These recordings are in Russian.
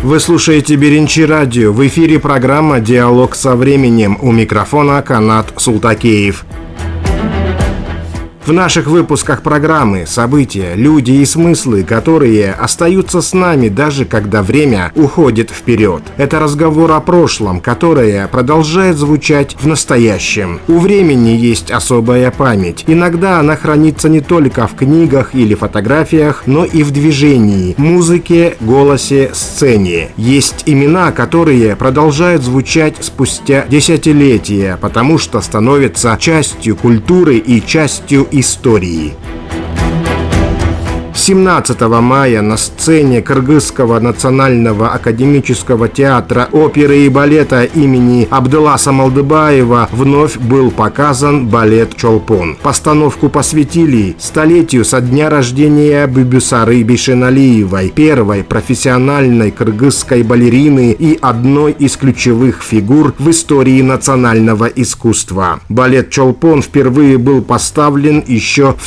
Вы слушаете Беренчи радио. В эфире программа «Диалог со временем». У микрофона Канат Султакеев. В наших выпусках программы события, люди и смыслы, которые остаются с нами даже когда время уходит вперед. Это разговор о прошлом, которое продолжает звучать в настоящем. У времени есть особая память. Иногда она хранится не только в книгах или фотографиях, но и в движении, музыке, голосе, сцене. Есть имена, которые продолжают звучать спустя десятилетия, потому что становятся частью культуры и частью истории. 17 мая на сцене Кыргызского национального академического театра оперы и балета имени Абдыласа Малдыбаева вновь был показан балет «Чолпон». Постановку посвятили столетию со дня рождения Бибисары Бишеналиевой, первой профессиональной кыргызской балерины и одной из ключевых фигур в истории национального искусства. Балет «Чолпон» впервые был поставлен еще в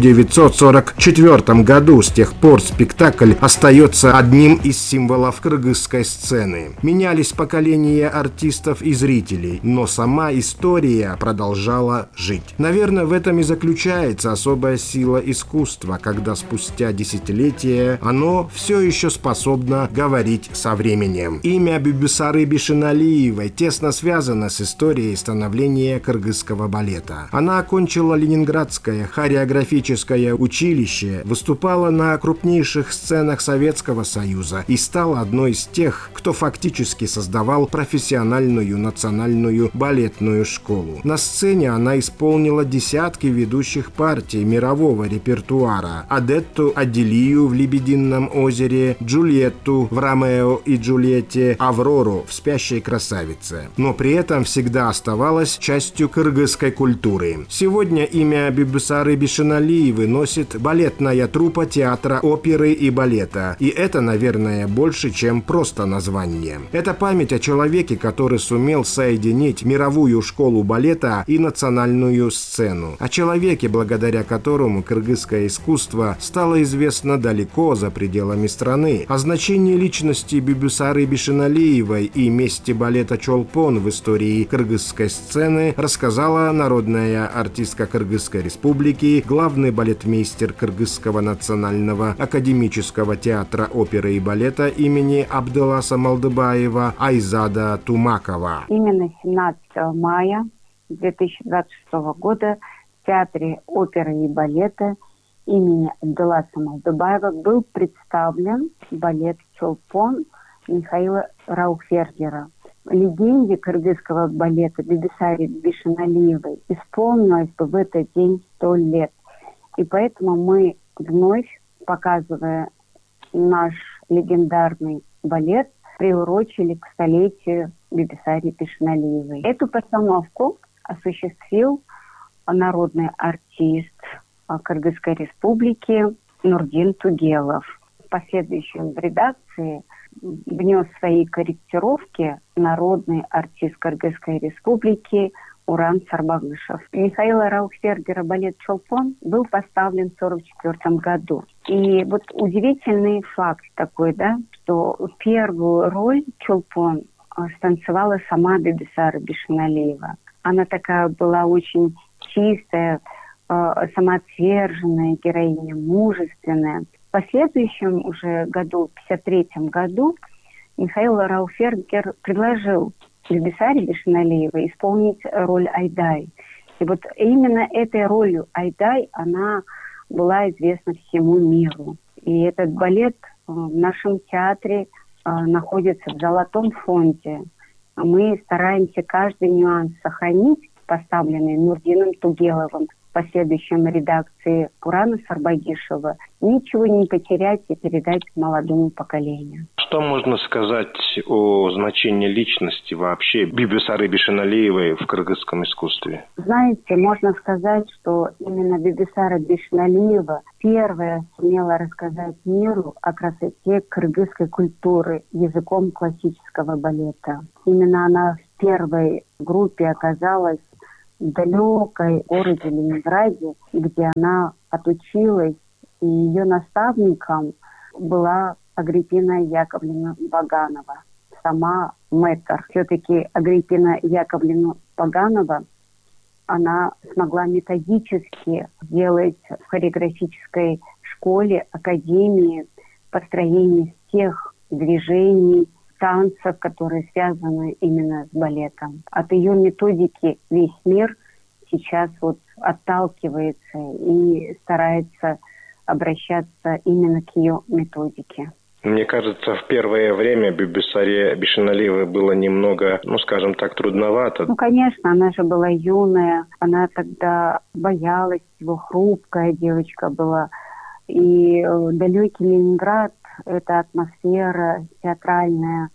1944 году. С тех пор спектакль остается одним из символов кыргызской сцены. Менялись поколения артистов и зрителей, но сама история продолжала жить. Наверное, в этом и заключается особая сила искусства, когда спустя десятилетия оно все еще способно говорить со временем. Имя Бибисары Бишеналиевой тесно связано с историей становления кыргызского балета. Она окончила Ленинградское хореографическое училище, выступала на крупнейших сценах Советского Союза и стала одной из тех, кто фактически создавал профессиональную национальную балетную школу. На сцене она исполнила десятки ведущих партий мирового репертуара: Адетту Аделию в «Лебедином озере», Джульетту в «Ромео и Джульетте», Аврору в «Спящей красавице». Но при этом всегда оставалась частью кыргызской культуры. Сегодня имя Бибисары Бишеналиевой носит балетная труппа театра оперы и балета. И это, наверное, больше, чем просто название. Это память о человеке, который сумел соединить мировую школу балета и национальную сцену. О человеке, благодаря которому кыргызское искусство стало известно далеко за пределами страны. О значении личности Бибисары Бишеналиевой и месте балета «Чолпон» в истории кыргызской сцены рассказала народная артистка Кыргызской республики, главный балетмейстер Кыргызского национального академического театра оперы и балета имени Абдыласа Малдыбаева Айзада Тумакова. Именно 17 мая 2026 года в Театре оперы и балета имени Абдыласа Малдыбаева был представлен балет «Чолпон» Михаила Раухфергера. Легенде кыргызского балета Бибисаре Бишеналиевой исполнилось бы в этот день 100 лет. И поэтому мы вновь, показывая наш легендарный балет, приурочили к столетию Бибисаре Бишеналиевой. Эту постановку осуществил народный артист Кыргызской республики Нурдин Тугелов. В последующем в редакции внес свои корректировки народный артист Кыргызской республики Уран Сарбагышев. Михаила Раухфергера балет «Чолпон» был поставлен в 1944 году. И вот удивительный факт такой, что первую роль «Чолпон» станцевала сама Бибисара Бишеналиева. Она такая была очень чистая, самоотверженная героиня, мужественная. В последующем уже году, в 1953 году, Михаил Раухфергер предложил Бибисаре Бишеналиевой исполнить роль Айдай. И вот именно этой ролью Айдай она была известна всему миру. И этот балет в нашем театре находится в золотом фонде. Мы стараемся каждый нюанс сохранить, поставленный Нурдином Тугеловым, в последующем редакции Урана Сарбагишева, ничего не потерять и передать молодому поколению. Что можно сказать о значении личности вообще Бибисары Бишеналиевой в кыргызском искусстве? Знаете, можно сказать, что именно Бибисара Бишеналиева первая сумела рассказать миру о красоте кыргызской культуры языком классического балета. Именно она в первой группе оказалась в далекой городе Ленинграде, где она отучилась, и ее наставником была Агриппина Яковлевна Баганова, сама мэтр. Все-таки Агриппина Яковлевна Баганова, она смогла методически сделать в хореографической школе, академии построение всех движений, танцев, которые связаны именно с балетом. От ее методики весь мир сейчас вот отталкивается и старается обращаться именно к ее методике. Мне кажется, в первое время Бибисаре Бишеналиевой было немного, скажем так, трудновато. Конечно, она же была юная, она тогда боялась его, хрупкая девочка была. И далекий Ленинград – это атмосфера театральная,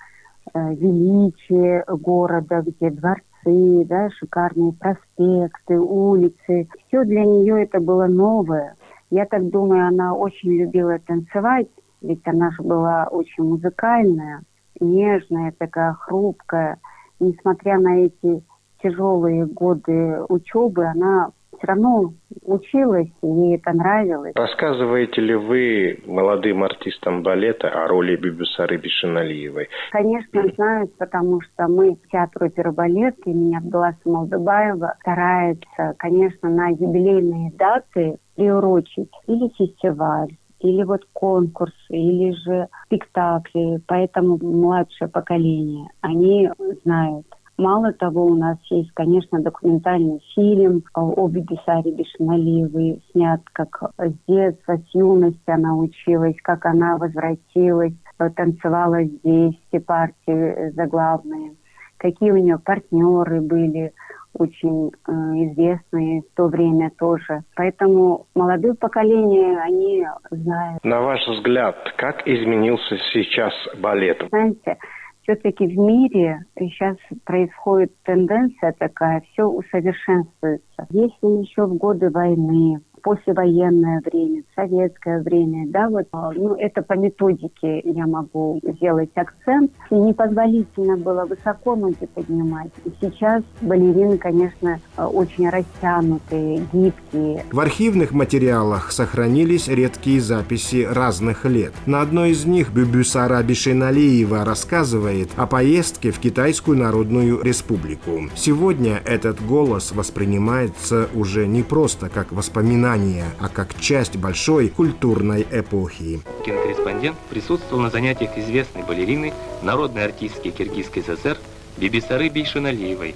величие города, где дворцы, да, шикарные проспекты, улицы. Все для нее это было новое. Я так думаю, она очень любила танцевать, ведь она же была очень музыкальная, нежная, такая хрупкая. И несмотря на эти тяжелые годы учебы, она все равно училась, и ей это нравилось. Рассказываете ли вы молодым артистам балета о роли Бибисары Бишеналиевой? Конечно, знают, потому что мы, театр оперы и балет имени Абдулласа Малдыбаева, старается, конечно, на юбилейные даты приурочить или фестиваль, или вот конкурсы, или же спектакли. Поэтому младшее поколение, они знают. Мало того, у нас есть, конечно, документальный фильм о Бибисаре Бишеналиевой, снят как с детства, с юности она училась, как она возвратилась, танцевала здесь, все партии заглавные, какие у нее партнеры были, очень известные в то время тоже. Поэтому молодое поколение, они знают. На ваш взгляд, как изменился сейчас балет? Знаете, все-таки в мире сейчас происходит тенденция такая, все усовершенствуется. Если еще в годы войны, послевоенное время, советское время, да, вот, это по методике я могу сделать акцент. И непозволительно было высоко ноги поднимать. И сейчас балерины, конечно, очень растянутые, гибкие. В архивных материалах сохранились редкие записи разных лет. На одной из них Бибисара Бишеналиева рассказывает о поездке в Китайскую Народную Республику. Сегодня этот голос воспринимается уже не просто как воспоминание, а как часть большой культурной эпохи. Кинокорреспондент присутствовал на занятиях известной балерины, народной артистки Киргизской ССР Бибисары Бишеналиевой.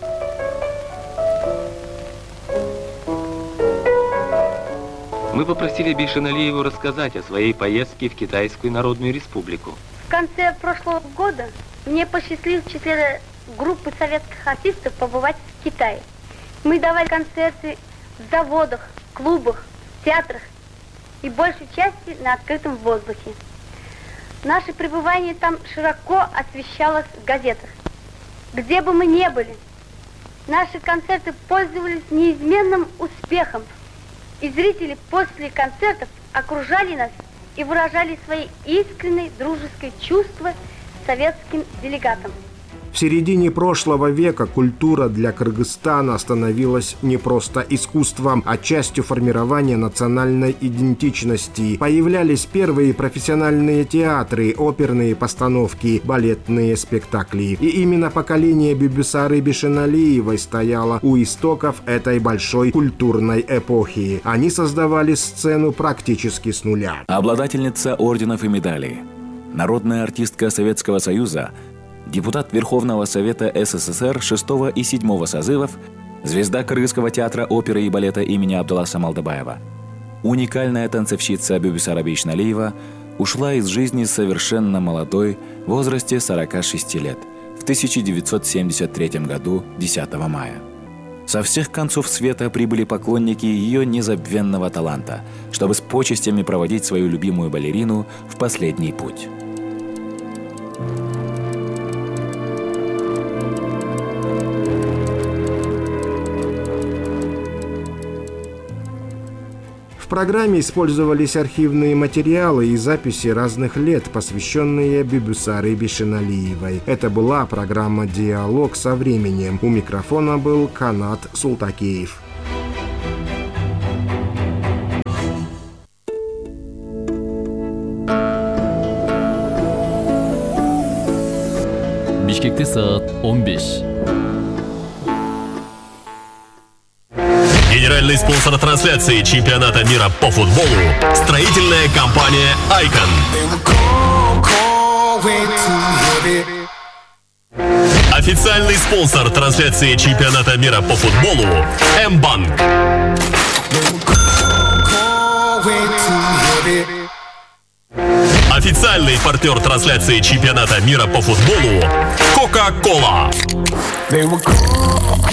Мы попросили Бишеналиеву рассказать о своей поездке в Китайскую Народную Республику. В конце прошлого года мне посчастливилось в числе группы советских артистов побывать в Китае. Мы давали концерты в заводах, клубах, театрах и большей части на открытом воздухе. Наше пребывание там широко освещалось в газетах. Где бы мы ни были, наши концерты пользовались неизменным успехом. И зрители после концертов окружали нас и выражали свои искренние дружеские чувства советским делегатам. В середине прошлого века культура для Кыргызстана становилась не просто искусством, а частью формирования национальной идентичности. Появлялись первые профессиональные театры, оперные постановки, балетные спектакли. И именно поколение Бибисары Бишеналиевой стояло у истоков этой большой культурной эпохи. Они создавали сцену практически с нуля. Обладательница орденов и медалей, народная артистка Советского Союза, депутат Верховного Совета СССР 6 и 7 созывов, звезда Кыргызского театра оперы и балета имени Абдулласа Малдыбаева. Уникальная танцовщица Бибисара Бишеналиева ушла из жизни совершенно молодой, в возрасте 46 лет, в 1973 году, 10 мая. Со всех концов света прибыли поклонники ее незабвенного таланта, чтобы с почестями проводить свою любимую балерину в последний путь. В программе использовались архивные материалы и записи разных лет, посвященные Бибисаре Бишеналиевой. Это была программа «Диалог со временем». У микрофона был Канат Султакеев. Бишкекте саат 15. Генеральный спонсор трансляции чемпионата мира по футболу – строительная компания «Айкон». Официальный спонсор трансляции чемпионата мира по футболу – М-банк. Официальный партнер трансляции чемпионата мира по футболу – Кока-Кола.